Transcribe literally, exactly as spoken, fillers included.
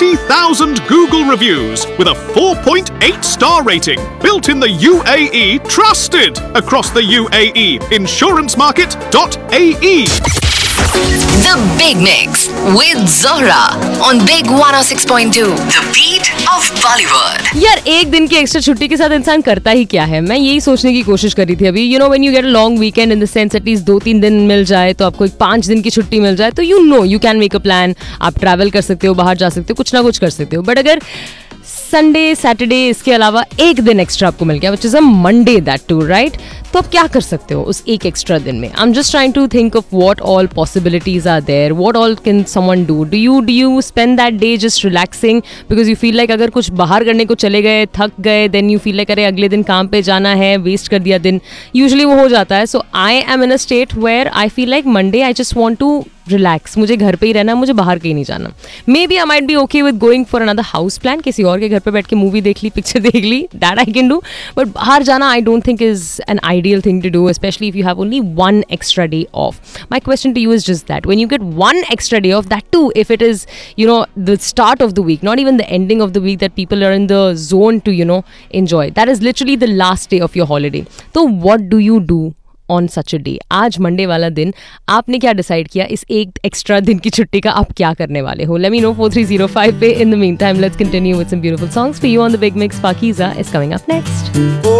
twenty thousand Google reviews with a four point eight star rating. Built in the U A E, trusted across the U A E. insurance market dot A E. The Big Mix with Zohra on Big one oh six point two. The beat of Bollywood. यार एक दिन की extra छुट्टी के साथ इंसान करता ही क्या है, मैं यही सोचने की कोशिश कर रही थी अभी. You know when you get a long weekend in the sense at least दो तीन दिन मिल जाए, तो आपको एक पांच दिन की छुट्टी मिल जाए, तो you know you can make a plan. आप ट्रैवल कर सकते हो, बाहर जा सकते हो, कुछ ना कुछ कर सकते हो. बट अगर संडे सैटरडे इसके अलावा एक दिन एक्स्ट्रा आपको मिल गया, which is a Monday that to, right, तो आप क्या कर सकते हो उस एक एक्स्ट्रा दिन में? I am just trying to think of what all possibilities are there, what all can someone do. Do you do you spend that day just relaxing because you feel like अगर कुछ बाहर करने को चले गए, थक गए, देन यू फील लाइक अरे अगले दिन काम पे जाना है, वेस्ट कर दिया दिन. यूजुअली वो हो जाता है. सो I am in a state where I feel like Monday I just want to relax, मुझे घर पे ही रहना, मुझे बाहर कहीं नहीं जाना. May B I might be okay with going for another house plan, किसी और के घर पे बैठ के मूवी देख ली, पिक्चर देख ली, that I can do. But बाहर जाना I don't think is an ideal thing to do, especially if you have only one extra day off. My question to you is just that, when you get one extra day off, that too if it is, you know, the start of the week, not even the ending of the week that people are in the zone to, you know, enjoy, that is literally the last day of your holiday. So what do you do on such a day? आज Monday वाला दिन आपने क्या decide किया, इस एक extra दिन की छुट्टी का आप क्या करने वाले हो? Let me know four three zero five पे. In the meantime, let's continue with some beautiful songs for you on the Big Mix. Pakiza is coming up next.